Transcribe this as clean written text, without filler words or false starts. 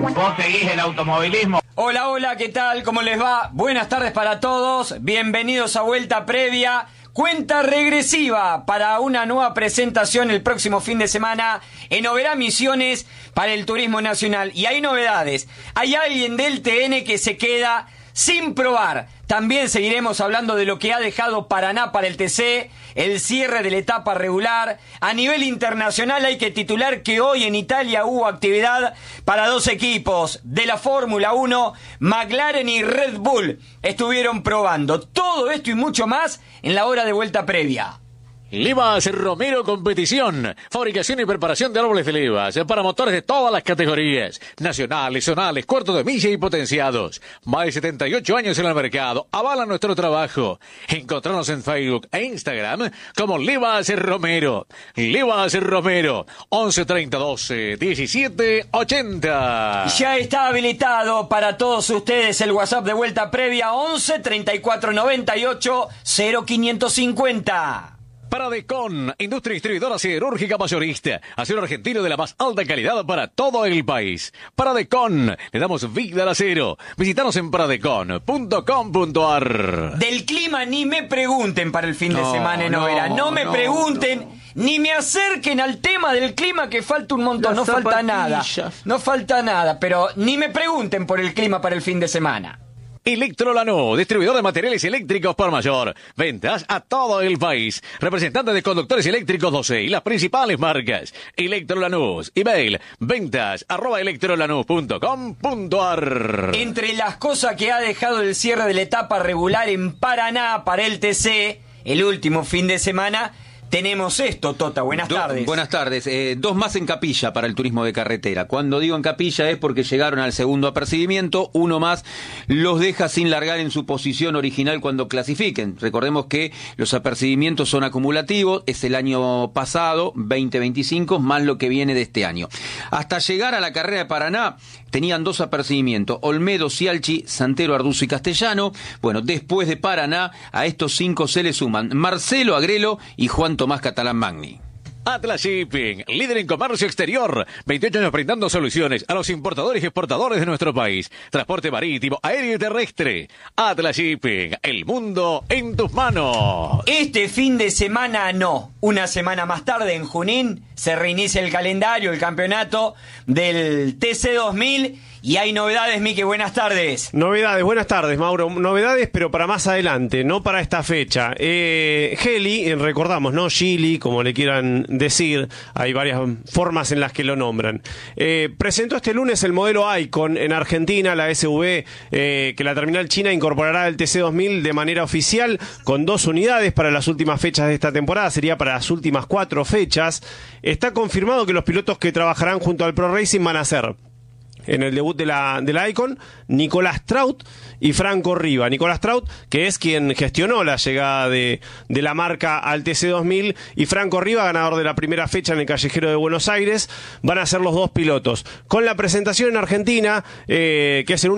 Vos seguís el automovilismo. Hola, hola, ¿qué tal? ¿Cómo les va? Buenas tardes para todos. Bienvenidos a Vuelta Previa. Cuenta regresiva para una nueva presentación el próximo fin de semana en Oberá Misiones para el turismo nacional. Y hay novedades. Hay alguien del TN que se queda sin probar. También seguiremos hablando de lo que ha dejado Paraná para el TC, el cierre de la etapa regular. A nivel internacional hay que titular que hoy en Italia hubo actividad para dos equipos de la Fórmula 1, McLaren y Red Bull. Estuvieron probando todo esto y mucho más en la hora de Vuelta Previa. Livas Romero Competición, fabricación y preparación de árboles de Livas para motores de todas las categorías, nacionales, zonales, cuartos de milla y potenciados. Más de 78 años en el mercado, avalan nuestro trabajo. Encontrarnos en Facebook e Instagram como Livas Romero. Livas Romero, 11 30 12 17 80. Ya está habilitado para todos ustedes el WhatsApp de Vuelta Previa 11 34 98 0550. Paradecon, industria distribuidora siderúrgica mayorista, acero argentino de la más alta calidad para todo el país. Paradecon, le damos vida al acero. Visítanos en paradecon.com.ar. Del clima ni me pregunten para el fin de semana en Oberá. No me pregunten, ni me acerquen al tema del clima, que falta un montón. No falta nada. No falta nada, pero ni me pregunten por el clima para el fin de semana. Electrolanús, distribuidor de materiales eléctricos por mayor. Ventas a todo el país. Representante de conductores eléctricos 12 y las principales marcas. Electrolanús, email, ventas@electrolanús.com.ar. Entre las cosas que ha dejado el cierre de la etapa regular en Paraná para el TC, el último fin de semana, tenemos esto, Tota. Buenas tardes. Buenas tardes. Dos más en Capilla para el turismo de carretera. Cuando digo en Capilla es porque llegaron al segundo apercibimiento. Uno más los deja sin largar en su posición original cuando clasifiquen. Recordemos que los apercibimientos son acumulativos. Es el año pasado, 2025, más lo que viene de este año. Hasta llegar a la carrera de Paraná tenían dos apercibimientos: Olmedo, Cialchi, Santero, Arduzzo y Castellano. Bueno, después de Paraná, a estos 5 se le suman Marcelo Agrelo y Juan Tomás Catalán Magni. Atlas Shipping, líder en comercio exterior, 28 años brindando soluciones a los importadores y exportadores de nuestro país. Transporte marítimo, aéreo y terrestre. Atlas Shipping, el mundo en tus manos. Este fin de semana no. Una semana más tarde, en Junín, se reinicia el calendario, el campeonato del TC 2000. Y hay novedades, Miki, buenas tardes. Novedades, buenas tardes, Mauro. Novedades, pero para más adelante, no para esta fecha. Geli, recordamos, ¿no? Gili, como le quieran decir, hay varias formas en las que lo nombran. Presentó este lunes el modelo Icon en Argentina, la SV, que la terminal china incorporará el TC 2000 de manera oficial, con 2 unidades para las últimas fechas de esta temporada, sería para las últimas 4 fechas. Está confirmado que los pilotos que trabajarán junto al Pro Racing van a ser, en el debut de la Icon, Nicolás Traut y Franco Riva. Nicolás Traut, que es quien gestionó la llegada de la marca al TC 2000, y Franco Riva, ganador de la primera fecha en el Callejero de Buenos Aires, van a ser los dos pilotos. Con la presentación en Argentina, que es el